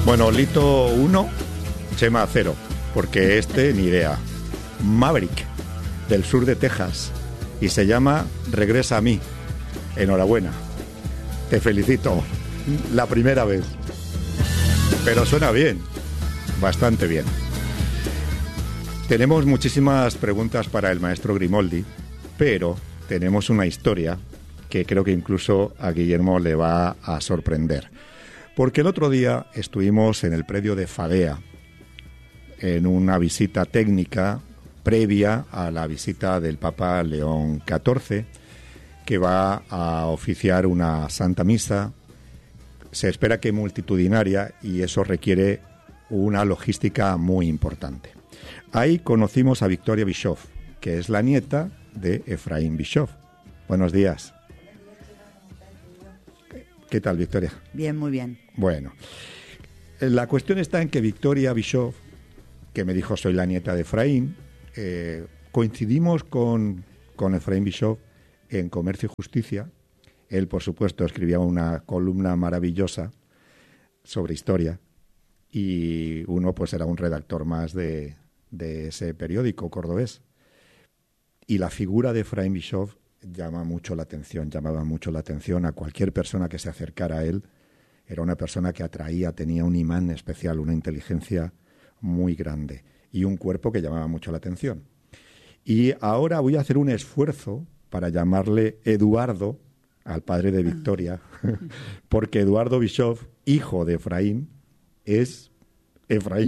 Bueno, Lito 1, Chema 0, porque ni idea. Maverick, del sur de Texas, y se llama Regresa a mí. Enhorabuena, te felicito, la primera vez. Pero suena bien, bastante bien. Tenemos muchísimas preguntas para el maestro Grimoldi, pero tenemos una historia que creo que incluso a Guillermo le va a sorprender. Porque el otro día estuvimos en el predio de Fadea, en una visita técnica previa a la visita del Papa León XIV, que va a oficiar una Santa Misa. Se espera que multitudinaria, y eso requiere una logística muy importante. Ahí conocimos a Victoria Bischoff, que es la nieta de Efraín Bischoff. Buenos días. ¿Qué tal, Victoria? Bien, muy bien. Bueno, la cuestión está en que Victoria Bischoff, que me dijo soy la nieta de Efraín, coincidimos con Efraín Bischoff en Comercio y Justicia. Él, por supuesto, escribía una columna maravillosa sobre historia, y uno pues era un redactor más de ese periódico cordobés. Y la figura de Efraín Bischoff llamaba mucho la atención a cualquier persona que se acercara a él. Era una persona que atraía, tenía un imán especial, una inteligencia muy grande y un cuerpo que llamaba mucho la atención. Y ahora voy a hacer un esfuerzo para llamarle Eduardo al padre de Victoria, porque Eduardo Bischoff, hijo de Efraín, es Efraín.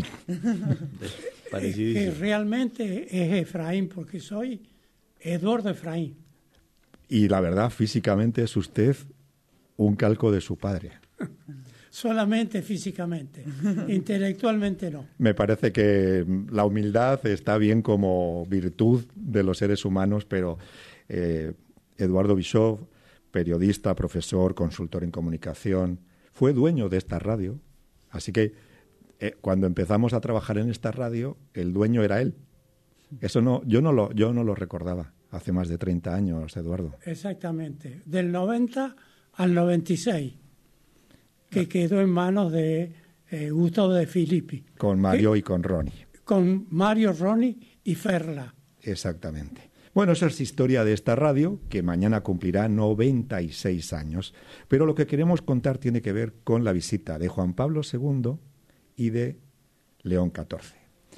Que realmente es Efraín, porque soy Eduardo Efraín. Y la verdad, físicamente es usted un calco de su padre. Solamente físicamente, intelectualmente no. Me parece que la humildad está bien como virtud de los seres humanos, pero Eduardo Bischoff, periodista, profesor, consultor en comunicación, fue dueño de esta radio. Así que cuando empezamos a trabajar en esta radio, el dueño era él. Eso yo no lo recordaba. Hace más de 30 años, Eduardo. Exactamente, del 90 al 96, que quedó en manos de Gustavo de Filippi. Con Mario y con Ronnie. Con Mario, Ronnie y Ferla. Exactamente. Bueno, esa es historia de esta radio, que mañana cumplirá 96 años. Pero lo que queremos contar tiene que ver con la visita de Juan Pablo II y de León XIV.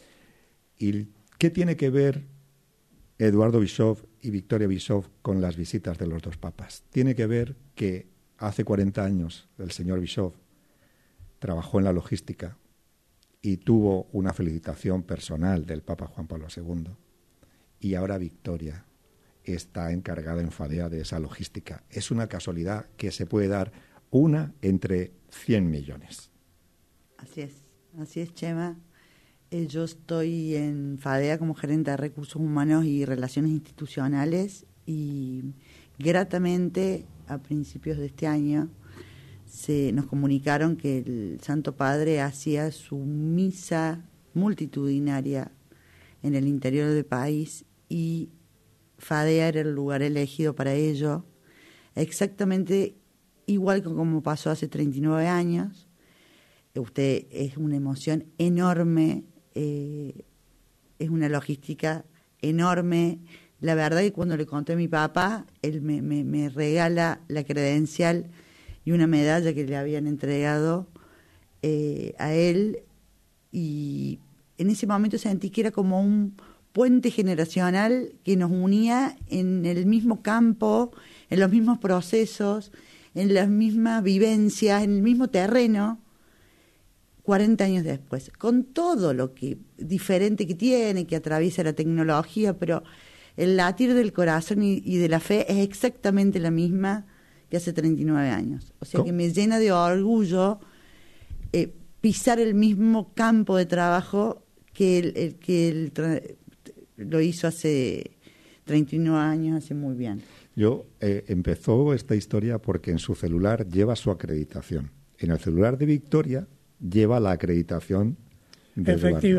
¿Y qué tiene que ver Eduardo Bischoff y Victoria Bischoff con las visitas de los dos papas? Tiene que ver que hace 40 años el señor Bischoff trabajó en la logística y tuvo una felicitación personal del Papa Juan Pablo II, y ahora Victoria está encargada en Fadea de esa logística. Es una casualidad que se puede dar una entre 100 millones. Así es, Chema. Yo estoy en Fadea como gerente de Recursos Humanos y Relaciones Institucionales, y gratamente a principios de este año nos comunicaron que el Santo Padre hacía su misa multitudinaria en el interior del país, y Fadea era el lugar elegido para ello, exactamente igual que como pasó hace 39 años. Usted, es una emoción enorme, es una logística enorme. La verdad que cuando le conté a mi papá, él me regala la credencial y una medalla que le habían entregado a él, y en ese momento sentí que era como un puente generacional que nos unía en el mismo campo, en los mismos procesos, en las mismas vivencias, en el mismo terreno, 40 años después, con todo lo que diferente que tiene, que atraviesa la tecnología, pero el latir del corazón y de la fe es exactamente la misma que hace 39 años. O sea, que me llena de orgullo pisar el mismo campo de trabajo que él lo hizo hace 39 años, hace muy bien. Empezó esta historia porque en su celular lleva su acreditación. En el celular de Victoria lleva la acreditación de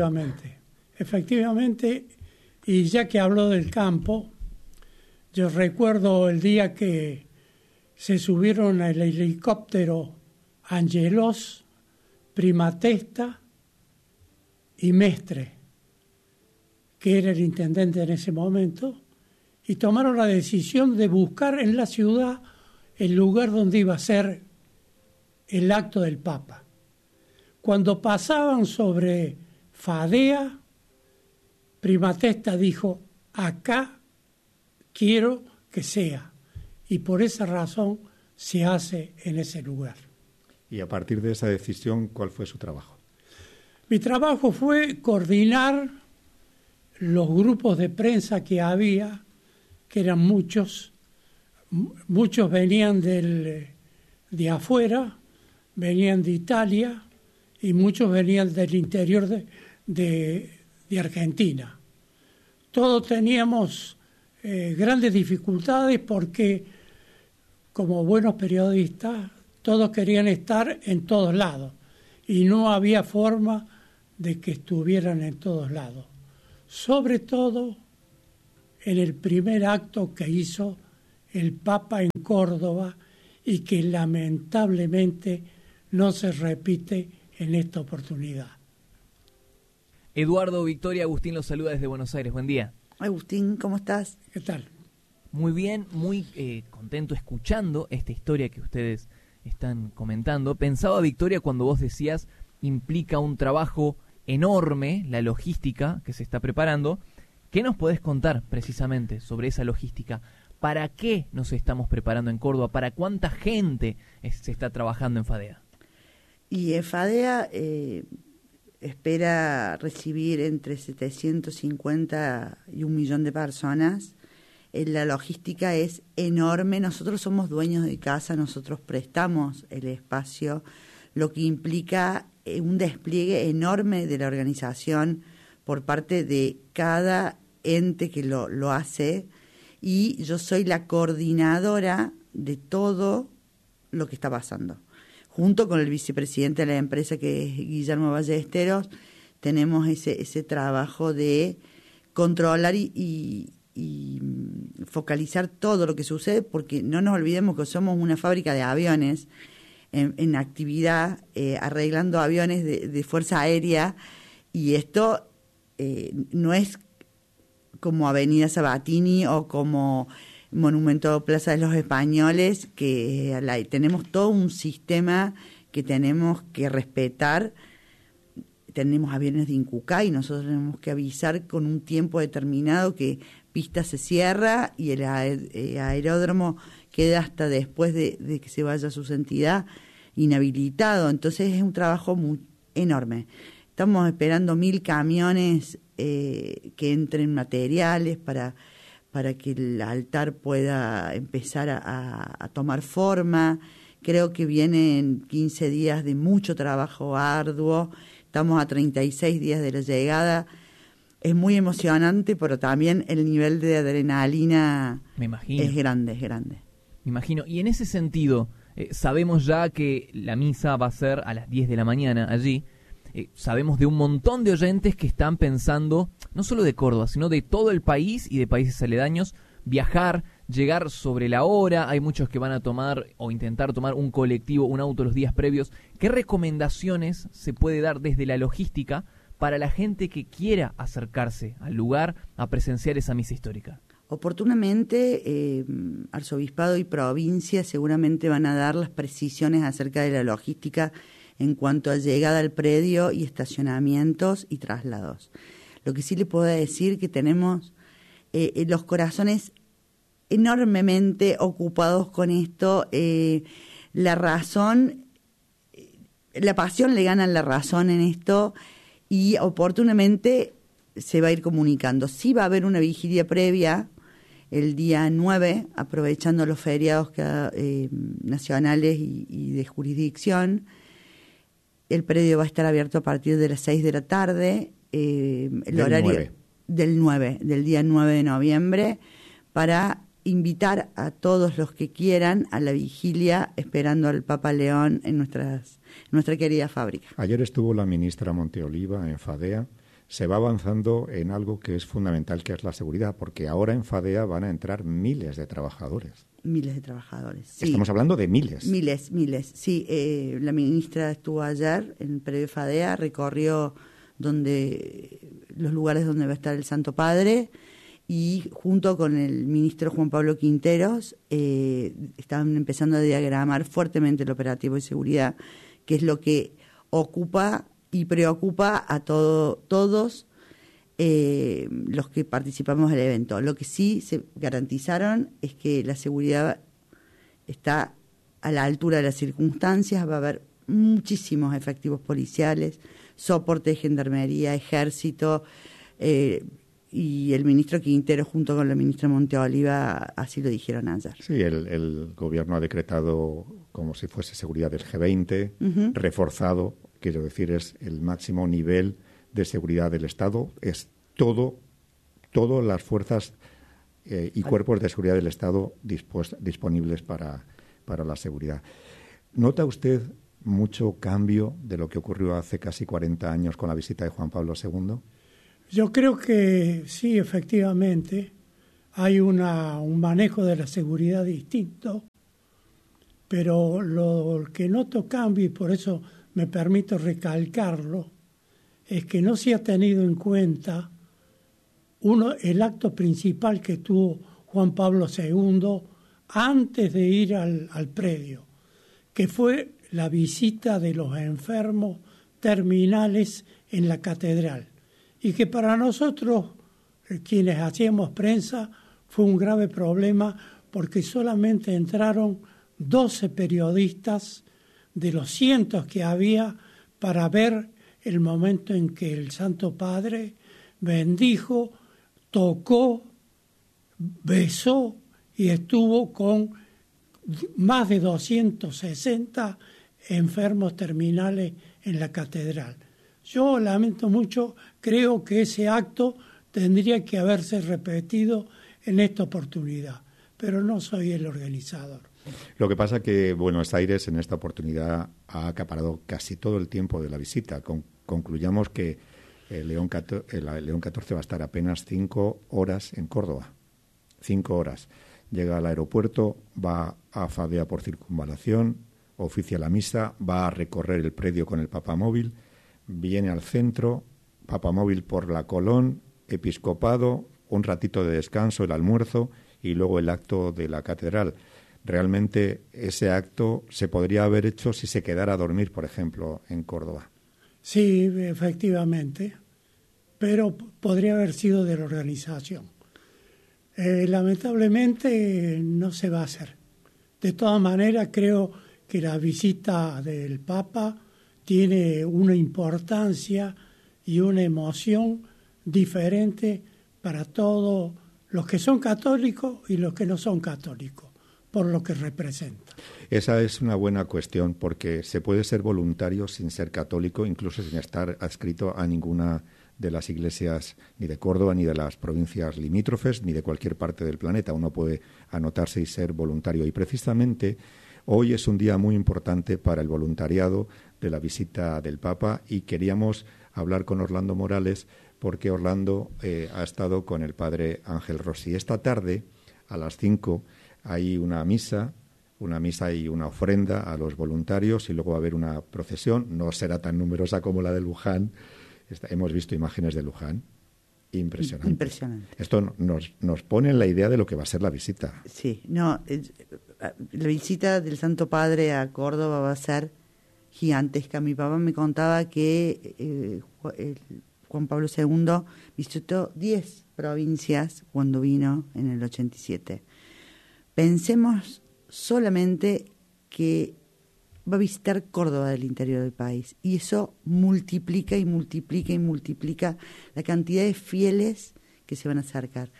Efectivamente, y ya que habló del campo, yo recuerdo el día que se subieron al helicóptero Angelos, Primatesta y Mestre, que era el intendente en ese momento, y tomaron la decisión de buscar en la ciudad el lugar donde iba a ser el acto del Papa. Cuando pasaban sobre Fadea, Primatesta dijo, acá quiero que sea, y por esa razón se hace en ese lugar. Y a partir de esa decisión, ¿cuál fue su trabajo? Mi trabajo fue coordinar los grupos de prensa que había, que eran muchos venían de afuera, venían de Italia y muchos venían del interior de Argentina. Todos teníamos grandes dificultades porque, como buenos periodistas, todos querían estar en todos lados y no había forma de que estuvieran en todos lados. Sobre todo en el primer acto que hizo el Papa en Córdoba y que lamentablemente no se repite en esta oportunidad. Eduardo, Victoria, Agustín los saluda desde Buenos Aires. Buen día. Agustín, ¿cómo estás? ¿Qué tal? Muy bien, muy contento escuchando esta historia que ustedes están comentando. Pensaba, Victoria, cuando vos decías implica un trabajo enorme, la logística que se está preparando. ¿Qué nos podés contar precisamente sobre esa logística? ¿Para qué nos estamos preparando en Córdoba? ¿Para cuánta gente se está trabajando en FADEA? Y FADEA espera recibir entre 750 y 1 millón de personas. La logística es enorme. Nosotros somos dueños de casa, nosotros prestamos el espacio, lo que implica un despliegue enorme de la organización por parte de cada ente que lo hace, y yo soy la coordinadora de todo lo que está pasando. Junto con el vicepresidente de la empresa, que es Guillermo Ballesteros, tenemos ese trabajo de controlar y focalizar todo lo que sucede, porque no nos olvidemos que somos una fábrica de aviones en actividad, arreglando aviones de Fuerza Aérea, y esto no es como Avenida Sabatini o como Monumento Plaza de los Españoles, que tenemos todo un sistema que tenemos que respetar. Tenemos aviones de Incucay y nosotros tenemos que avisar con un tiempo determinado que pista se cierra y el aeródromo queda hasta después de que se vaya a su entidad inhabilitado. Entonces es un trabajo muy enorme. Estamos esperando 1.000 camiones que entren materiales para que el altar pueda empezar a tomar forma. Creo que vienen 15 días de mucho trabajo arduo. Estamos a 36 días de la llegada. Es muy emocionante, pero también el nivel de adrenalina es grande, es grande. Me imagino. Y en ese sentido, sabemos ya que la misa va a ser a las 10 de la mañana allí. Sabemos de un montón de oyentes que están pensando, no solo de Córdoba, sino de todo el país y de países aledaños, viajar, llegar sobre la hora. Hay muchos que van a tomar o intentar tomar un colectivo, un auto los días previos. ¿Qué recomendaciones se puede dar desde la logística para la gente que quiera acercarse al lugar a presenciar esa misa histórica? Oportunamente, arzobispado y provincia seguramente van a dar las precisiones acerca de la logística en cuanto a llegada al predio y estacionamientos y traslados. Lo que sí le puedo decir que tenemos los corazones enormemente ocupados con esto. La pasión le gana la razón en esto, y oportunamente se va a ir comunicando. Sí va a haber una vigilia previa el día 9, aprovechando los feriados nacionales y de jurisdicción. El predio va a estar abierto a partir de las 6 de la tarde, el horario 9. del día 9 de noviembre, para invitar a todos los que quieran a la vigilia esperando al Papa León en nuestra querida fábrica. Ayer estuvo la ministra Monteoliva en FADEA. se va avanzando en algo que es fundamental, que es la seguridad, porque ahora en FADEA van a entrar miles de trabajadores. Miles de trabajadores. Sí. Estamos hablando de miles. Miles. Sí, la ministra estuvo ayer en el predio FADEA, recorrió los lugares donde va a estar el Santo Padre, y junto con el ministro Juan Pablo Quinteros estaban empezando a diagramar fuertemente el operativo de seguridad, que es lo que ocupa y preocupa a todos los que participamos del evento. Lo que sí se garantizaron es que la seguridad está a la altura de las circunstancias. Va a haber muchísimos efectivos policiales, soporte de gendarmería, ejército, y el ministro Quintero junto con la ministra Monteoliva así lo dijeron ayer. Sí, el gobierno ha decretado como si fuese seguridad del G20, reforzado, quiero decir, es el máximo nivel de seguridad del Estado, es todas las fuerzas y cuerpos de seguridad del Estado disponibles para la seguridad. ¿Nota usted mucho cambio de lo que ocurrió hace casi 40 años con la visita de Juan Pablo II? Yo creo que sí, efectivamente, hay un manejo de la seguridad distinto, pero lo que noto cambio, y por eso me permito recalcarlo, es que no se ha tenido en cuenta el acto principal que tuvo Juan Pablo II antes de ir al predio, que fue la visita de los enfermos terminales en la catedral, y que para nosotros, quienes hacíamos prensa, fue un grave problema porque solamente entraron 12 periodistas de los cientos que había para ver el momento en que el Santo Padre bendijo, tocó, besó y estuvo con más de 260 enfermos terminales en la catedral. Yo lamento mucho, creo que ese acto tendría que haberse repetido en esta oportunidad, pero no soy el organizador. Lo que pasa es que Buenos Aires en esta oportunidad ha acaparado casi todo el tiempo de la visita. Concluyamos que el León XIV va a estar apenas 5 horas en Córdoba. 5 horas. Llega al aeropuerto, va a FADEA por circunvalación, oficia la misa, va a recorrer el predio con el papamóvil, viene al centro, papamóvil por la Colón, episcopado, un ratito de descanso, el almuerzo y luego el acto de la catedral. Realmente ese acto se podría haber hecho si se quedara a dormir, por ejemplo, en Córdoba. Sí, efectivamente, pero podría haber sido de la organización. Lamentablemente no se va a hacer. De todas maneras, creo que la visita del Papa tiene una importancia y una emoción diferente para todos los que son católicos y los que no son católicos, por lo que representa. Esa es una buena cuestión, porque se puede ser voluntario sin ser católico, incluso sin estar adscrito a ninguna de las iglesias ni de Córdoba, ni de las provincias limítrofes, ni de cualquier parte del planeta. Uno puede anotarse y ser voluntario. Y precisamente hoy es un día muy importante para el voluntariado de la visita del Papa, y queríamos hablar con Orlando Morales porque Orlando ha estado con el padre Ángel Rossi. Esta tarde, a las 5, hay una misa y una ofrenda a los voluntarios, y luego va a haber una procesión. No será tan numerosa como la de Luján. Hemos visto imágenes de Luján. Impresionante. Esto nos pone en la idea de lo que va a ser la visita. Sí, la visita del Santo Padre a Córdoba va a ser gigantesca. Mi papá me contaba que Juan Pablo II visitó 10 provincias cuando vino en el 87. Pensemos solamente que va a visitar Córdoba del interior del país, y eso multiplica y multiplica y multiplica la cantidad de fieles que se van a acercar.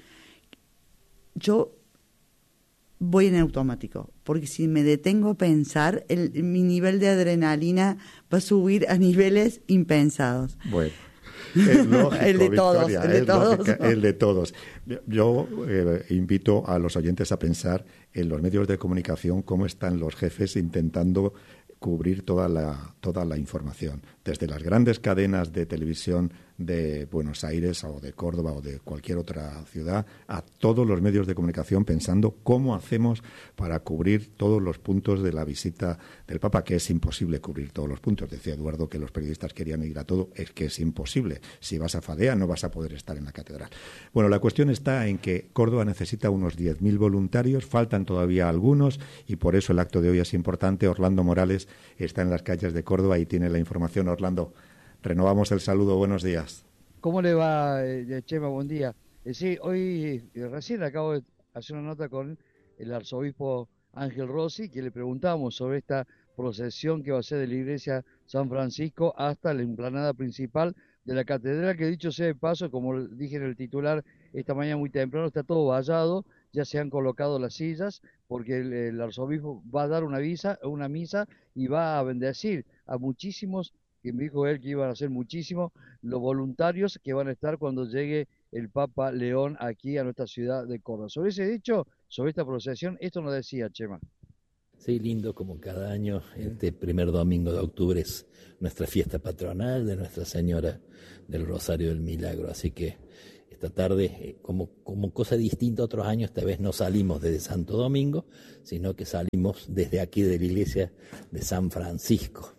Yo voy en automático, porque si me detengo a pensar, mi nivel de adrenalina va a subir a niveles impensados. Bueno, es lógico, el de todos, Victoria, el de todos. Yo invito a los oyentes a pensar en los medios de comunicación cómo están los jefes intentando cubrir toda la información, desde las grandes cadenas de televisión de Buenos Aires o de Córdoba o de cualquier otra ciudad a todos los medios de comunicación pensando cómo hacemos para cubrir todos los puntos de la visita del Papa, que es imposible cubrir todos los puntos. Decía Eduardo que los periodistas querían ir a todo, es que es imposible. Si vas a Fadea no vas a poder estar en la catedral. Bueno, la cuestión está en que Córdoba necesita unos 10.000 voluntarios, faltan todavía algunos y por eso el acto de hoy es importante. Orlando Morales está en las calles de Córdoba y tiene la información. Orlando, renovamos el saludo, buenos días. ¿Cómo le va, Chema? Buen día. Sí, hoy recién acabo de hacer una nota con el arzobispo Ángel Rossi, que le preguntamos sobre esta procesión que va a ser de la iglesia San Francisco hasta la explanada principal de la catedral, que dicho sea de paso, como dije en el titular esta mañana muy temprano, está todo vallado, ya se han colocado las sillas, porque el arzobispo va a dar una misa y va a bendecir a muchísimos, que me dijo él que iban a ser muchísimos los voluntarios que van a estar cuando llegue el Papa León aquí a nuestra ciudad de Córdoba. Sobre ese hecho, sobre esta procesión, esto nos decía Chema. Sí, lindo, como cada año, este primer domingo de octubre es nuestra fiesta patronal de Nuestra Señora del Rosario del Milagro, así que esta tarde, como cosa distinta a otros años, esta vez no salimos desde Santo Domingo, sino que salimos desde aquí de la iglesia de San Francisco,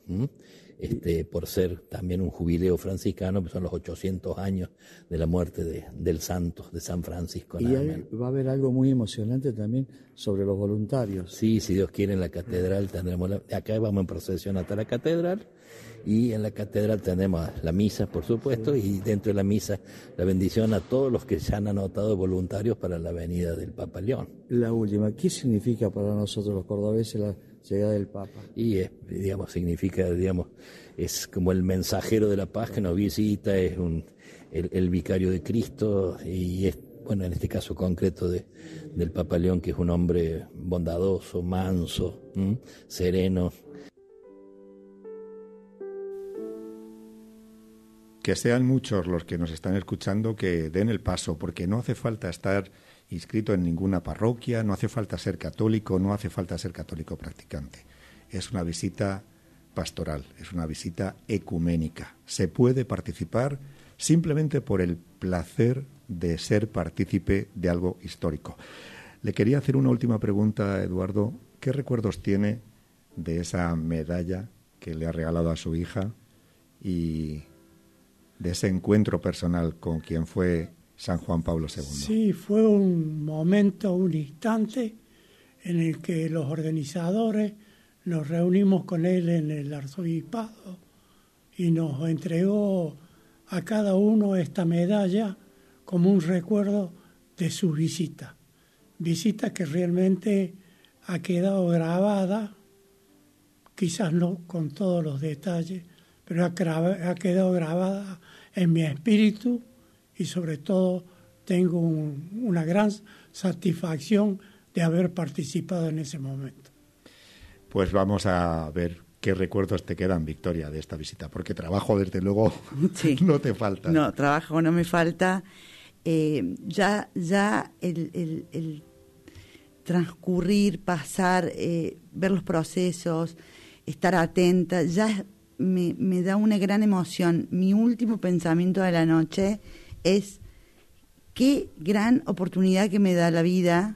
por ser también un jubileo franciscano, pues son los 800 años de la muerte del santo de San Francisco. Y va a haber algo muy emocionante también sobre los voluntarios. Sí, si Dios quiere, en la catedral tendremos, acá vamos en procesión hasta la catedral, y en la catedral tendremos la misa, por supuesto, y dentro de la misa la bendición a todos los que se han anotado voluntarios para la venida del Papa León. La última, ¿qué significa para nosotros los cordobeses la llegada del Papa? Y significa, es como el mensajero de la paz que nos visita, es el vicario de Cristo, y es, bueno, en este caso concreto del Papa León, que es un hombre bondadoso, manso, sereno. Que sean muchos los que nos están escuchando que den el paso, porque no hace falta estar inscrito en ninguna parroquia, no hace falta ser católico, no hace falta ser católico practicante. Es una visita pastoral, es una visita ecuménica. Se puede participar simplemente por el placer de ser partícipe de algo histórico. Le quería hacer una última pregunta, Eduardo. ¿Qué recuerdos tiene de esa medalla que le ha regalado a su hija y de ese encuentro personal con quien fue San Juan Pablo II? Sí, fue un momento, un instante en el que los organizadores nos reunimos con él en el arzobispado y nos entregó a cada uno esta medalla como un recuerdo de su visita. Visita que realmente ha quedado grabada, quizás no con todos los detalles, pero ha quedado grabada en mi espíritu y sobre todo tengo una gran satisfacción de haber participado en ese momento. Pues vamos a ver qué recuerdos te quedan, Victoria, de esta visita, porque trabajo desde luego sí. No te falta. No, trabajo no me falta. Ya el transcurrir, pasar, ver los procesos, estar atenta, ya me da una gran emoción. Mi último pensamiento de la noche es qué gran oportunidad que me da la vida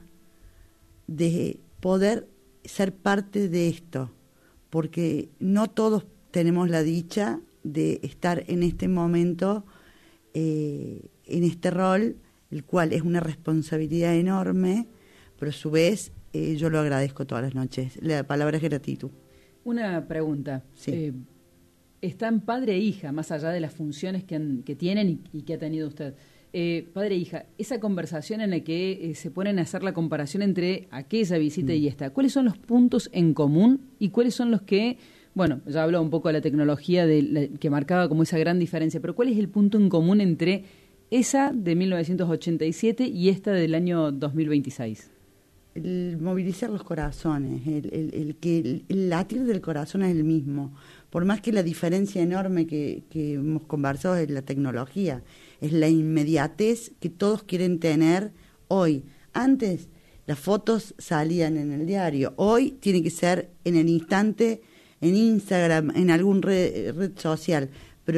de poder ser parte de esto, porque no todos tenemos la dicha de estar en este momento, en este rol, el cual es una responsabilidad enorme, pero a su vez yo lo agradezco todas las noches. La palabra es gratitud. Una pregunta. Sí. Están padre e hija, más allá de las funciones que tienen y que ha tenido usted. Padre e hija, esa conversación en la que se ponen a hacer la comparación entre aquella visita y esta, ¿cuáles son los puntos en común y cuáles son los que, bueno, ya habló un poco de la tecnología que marcaba como esa gran diferencia, pero cuál es el punto en común entre esa de 1987 y esta del año 2026? El movilizar los corazones, el latir del corazón es el mismo, por más que la diferencia enorme que hemos conversado es la tecnología, es la inmediatez que todos quieren tener hoy. Antes las fotos salían en el diario, hoy tiene que ser en el instante, en Instagram, en alguna red social, pero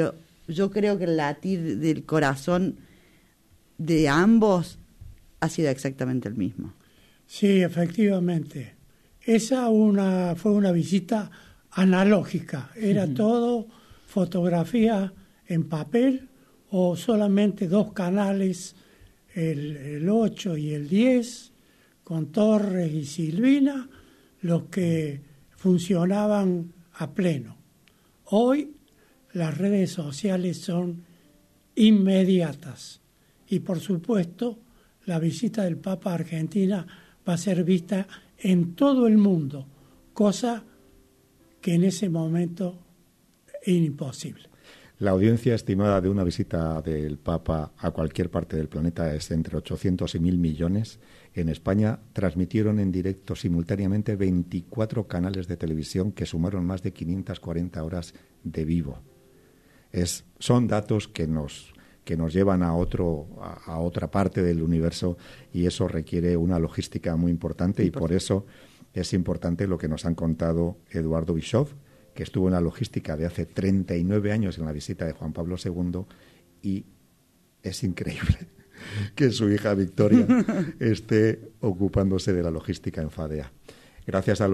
yo creo que el latir del corazón de ambos ha sido exactamente el mismo. Sí, efectivamente. Esa fue una visita analógica. Era todo fotografía en papel o solamente 2 canales, el 8 y el 10, con Torres y Silvina, los que funcionaban a pleno. Hoy las redes sociales son inmediatas y, por supuesto, la visita del Papa a Argentina va a ser vista en todo el mundo, cosa que en ese momento es imposible. La audiencia estimada de una visita del Papa a cualquier parte del planeta es entre 800 y 1.000 millones. En España transmitieron en directo simultáneamente 24 canales de televisión que sumaron más de 540 horas de vivo. Son datos que nos llevan a otra parte del universo, y eso requiere una logística muy importante, y por eso es importante lo que nos han contado Eduardo Bischoff, que estuvo en la logística de hace 39 años en la visita de Juan Pablo II, y es increíble que su hija Victoria esté ocupándose de la logística en Fadea. Gracias a